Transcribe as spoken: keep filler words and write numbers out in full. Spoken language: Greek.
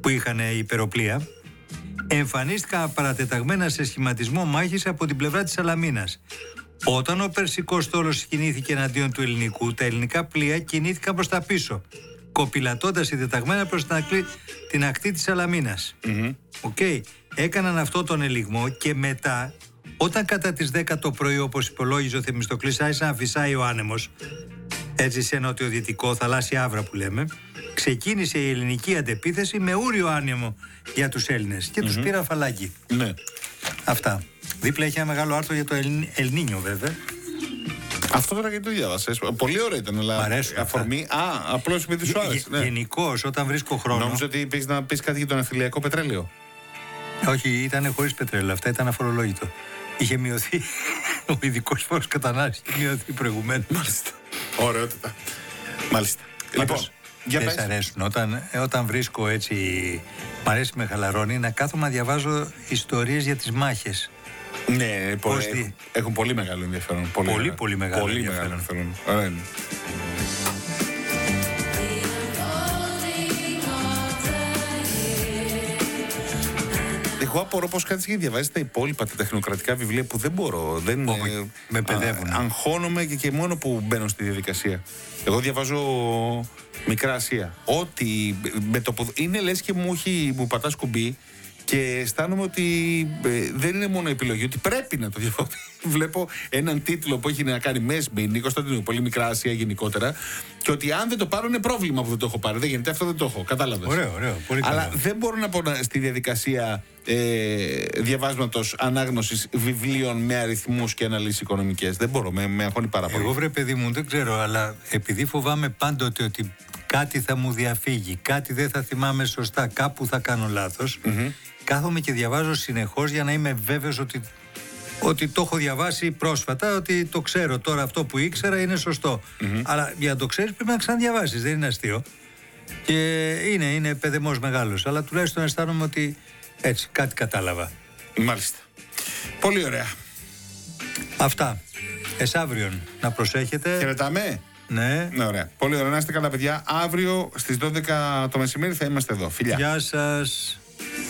που είχαν υπεροπλία, εμφανίστηκαν παρατεταγμένα σε σχηματισμό μάχης από την πλευρά της Σαλαμίνας. Όταν ο Περσικός στόλος κινήθηκε εναντίον του ελληνικού, τα ελληνικά πλοία κινήθηκαν προς τα πίσω, κοπηλατώντας συντεταγμένα προς την ακτή, την ακτή της Σαλαμίνας. Mm-hmm. Okay. Έκαναν αυτό τον ελιγμό και μετά, όταν κατά τις δέκα το πρωί, όπως υπολόγιζε ο Θεμιστοκλής, άρχισε να φυσάει ο άνεμος, έτσι σε νοτιοδυτικό, θαλάσσια άβρα που λέμε, ξεκίνησε η ελληνική αντεπίθεση με ούριο άνεμο για τους Έλληνες και mm-hmm. τους πήραν φαλάκι. Ναι. Αυτά. Δίπλα έχει ένα μεγάλο άρθρο για το Ελνίνιο, βέβαια. Αυτό τώρα γιατί το διάβασες? Πολύ ωραίο ήταν, αλλά αρέσουν αφορμή. Α, απλώς επειδή σου άρεσε. Ναι. Γενικώς, όταν βρίσκω χρόνο. Νόμιζα ότι πήγες να πεις κάτι για το ναυτιλιακό πετρέλαιο. Όχι, ήταν χωρίς πετρέλαιο. Αυτά ήταν αφορολόγητο. Είχε μειωθεί ο ειδικός φόρος κατανάλωσης. Είχε μειωθεί προηγουμένως. Μάλιστα. Ωραιότητα. Μάλιστα. Λοιπόν, για δεν σ' αρέσουν. Όταν, όταν βρίσκω έτσι, μ' αρέσει, με χαλαρώνει να κάθομαι να διαβάζω ιστορίες για τις μάχες. Ναι, πολύ, έχουν, έχουν πολύ μεγάλο ενδιαφέρον. Πολύ, πολύ, πολύ μεγάλο πολύ ενδιαφέρον. Μεγάλο ενδιαφέρον. Εγώ απορώ πως κάτι έχει διαβάσει τα υπόλοιπα τα τεχνοκρατικά βιβλία που δεν μπορώ. Δεν, oh, ε, με παιδεύουν. Α, αγχώνομαι και, και μόνο που μπαίνω στη διαδικασία. Εγώ διαβάζω Μικρά Ασία. Ό,τι με το που είναι λες και μου, έχει, μου πατάς κουμπί. Και αισθάνομαι ότι ε, δεν είναι μόνο επιλογή, ότι πρέπει να το διαβάσω. Βλέπω έναν τίτλο που έχει να κάνει με Σμύρνη, Κωνσταντινούπολη, Μικρά Ασία γενικότερα. Και ότι αν δεν το πάρω είναι πρόβλημα που δεν το έχω πάρει. Δεν γίνεται, αυτό δεν το έχω. Κατάλαβες. Ωραίο, ωραίο. Πολύ καλό. Αλλά δεν μπορώ να πω να, στη διαδικασία ε, διαβάσματος ανάγνωσης βιβλίων με αριθμούς και αναλύσεις οικονομικές. Δεν μπορώ, με, με αγχώνει πάρα πολύ. Εγώ, βρε παιδί μου, δεν ξέρω, αλλά επειδή φοβάμαι πάντοτε ότι κάτι θα μου διαφύγει, κάτι δεν θα θυμάμαι σωστά, κάπου θα κάνω λάθος. Mm-hmm. Κάθομαι και διαβάζω συνεχώς για να είμαι βέβαιος ότι, ότι το έχω διαβάσει πρόσφατα, ότι το ξέρω τώρα, αυτό που ήξερα είναι σωστό. Mm-hmm. Αλλά για να το ξέρεις πρέπει να ξαναδιαβάσεις, δεν είναι αστείο. Και είναι, είναι παιδεμός μεγάλος, αλλά τουλάχιστον αισθάνομαι ότι έτσι κάτι κατάλαβα. Μάλιστα. Πολύ ωραία. Αυτά. Εσαύριον να προσέχετε. Χαιρετάμε. Ναι. Ναι, ωραία. Πολύ ωραία. Να είστε καλά, παιδιά. Αύριο στις δώδεκα το μεσημέρι θα είμαστε εδώ. Φιλιά. Γεια σας.